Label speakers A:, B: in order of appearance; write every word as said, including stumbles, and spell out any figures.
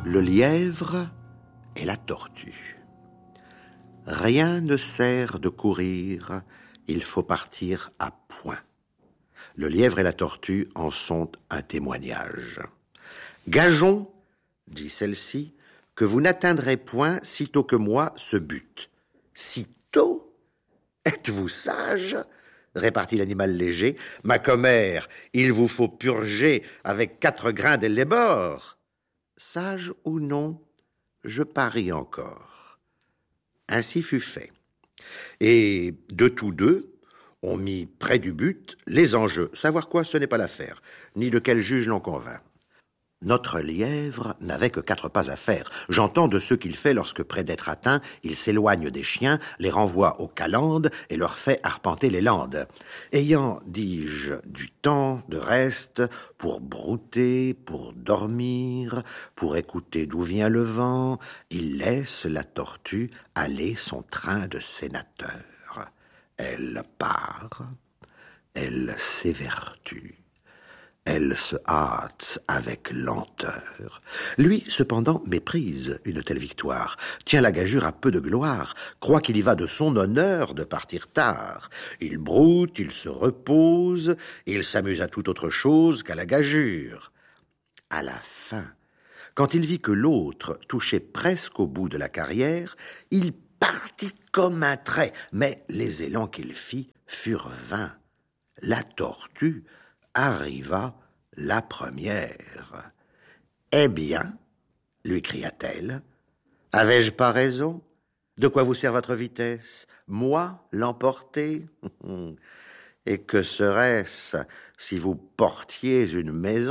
A: le lièvre et la tortue. Rien ne sert de courir, il faut partir à point. Le lièvre et la tortue en sont un témoignage. Gageons, dit celle-ci, que vous n'atteindrez point sitôt que moi ce but. Sitôt? Êtes-vous sage? Répartit l'animal léger. Ma commère, il vous faut purger avec quatre grains dès les bords. Sage ou non, je parie encore. Ainsi fut fait. Et de tous deux, on mit près du but les enjeux. Savoir quoi, ce n'est pas l'affaire, ni de quel juge l'on convainc. Notre lièvre n'avait que quatre pas à faire. J'entends de ce qu'il fait lorsque, près d'être atteint, il s'éloigne des chiens, les renvoie aux calendes et leur fait arpenter les landes. Ayant, dis-je, du temps de reste pour brouter, pour dormir, pour écouter d'où vient le vent, il laisse la tortue aller son train de sénateur. Elle part, elle s'évertue. Elle se hâte avec lenteur. Lui, cependant, méprise une telle victoire, tient la gageure à peu de gloire, croit qu'il y va de son honneur de partir tard. Il broute, il se repose, il s'amuse à toute autre chose qu'à la gageure. À la fin, quand il vit que l'autre touchait presque au bout de la carrière, il partit comme un trait, mais les élans qu'il fit furent vains. La tortue arriva la première. « Eh bien, lui cria-t-elle, avais-je pas raison? De quoi vous sert votre vitesse? Moi, l'emporter? Et que serait-ce si vous portiez une maison ?»